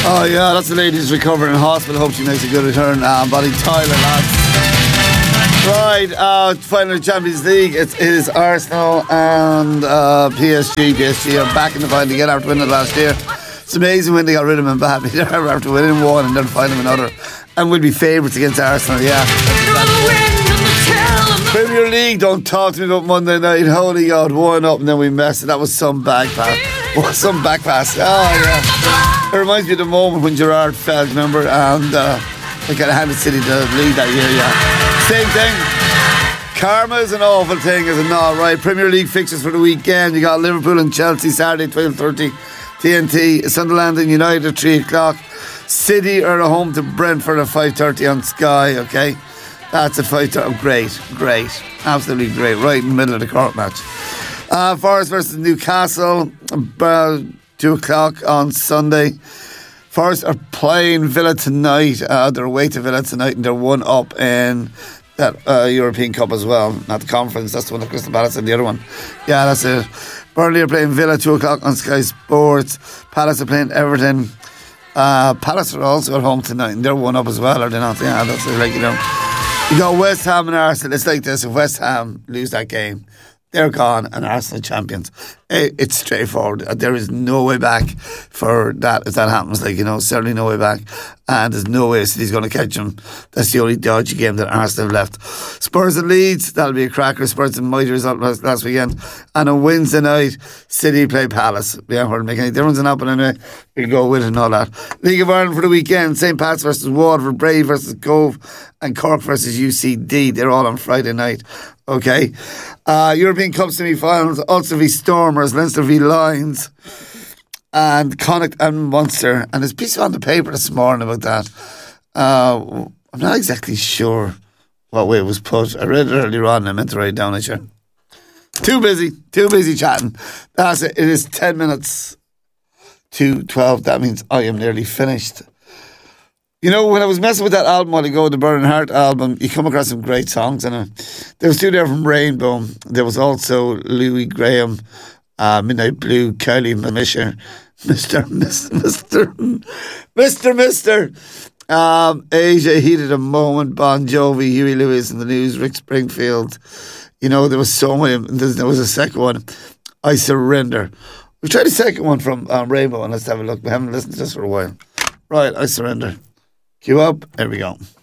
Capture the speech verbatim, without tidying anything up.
Oh yeah, that's the lady who's recovering in hospital. Hope she makes a good return. Um, Bonnie Tyler, lads. Right, uh, final of Champions League. It is Arsenal and uh, P S G. P S G are back in the final again after winning it last year. It's amazing when they got rid of Mbappe after winning one and then finding another. And we'll be favourites against Arsenal, yeah. Premier League, don't talk to me about Monday night. Holy God, one up and then we messed it. That was some back pass. What some back pass. Oh, yeah. It reminds me of the moment when Gerrard fell, remember? And uh, they kind of handed City the lead that year, yeah. Same thing. Karma is an awful thing, is it not? Right, Premier League fixtures for the weekend. You got Liverpool and Chelsea Saturday, twelve thirty. T N T, Sunderland and United at three o'clock. City are at home to Brentford at five thirty on Sky, okay? That's at five thirty. Oh, great, great. Absolutely great. Right in the middle of the court match. Uh, Forest versus Newcastle, about two o'clock on Sunday. Forest are playing Villa tonight. Uh, they're away to Villa tonight and they're one up in that uh, European Cup as well. Not the conference, that's the one that Crystal Palace and the other one. Yeah, that's it. Burnley are playing Villa two o'clock on Sky Sports. Palace are playing Everton. Uh, Palace are also at home tonight and they're one up as well, are they not? Yeah, that's it, like, you know. You got West Ham and Arsenal. It's like this. If West Ham lose that game, they're gone and Arsenal champions. It's straightforward. There is no way back for that if that happens. Like, you know, certainly no way back. And there's no way City's going to catch them. That's the only dodgy game that Arsenal have left. Spurs and Leeds, that'll be a cracker. Spurs and mighty result last, last weekend. And on Wednesday night, City play Palace. Yeah, we're making any difference in that, but anyway, we'll go with it and all that. League of Ireland for the weekend. Saint Pat's versus Waterford, Bray versus Cove, and Cork versus U C D. They're all on Friday night. Okay. Uh, European Cup semi-finals, Ulster v Stormers, Leinster v Lions, and Connacht and Munster. And there's a piece on the paper this morning about that. Uh, I'm not exactly sure what way it was put. I read it earlier on and I meant to write it down, I sure. Too busy, too busy chatting. That's it. It is ten minutes to twelve. That means I am nearly finished. You know, when I was messing with that album while ago, the Burning Heart album, you come across some great songs in it. There was two there from Rainbow. There was also Louis Graham, uh, Midnight Blue, Kylie Misher, Mister Mister Mister Mister Mister um, Asia, Heated a Moment, Bon Jovi, Huey Lewis in the News, Rick Springfield. You know, there was so many. There was a second one, I Surrender. We tried a second one from um, Rainbow, and let's have a look. We haven't listened to this for a while. Right, I Surrender. Cue up. There we go.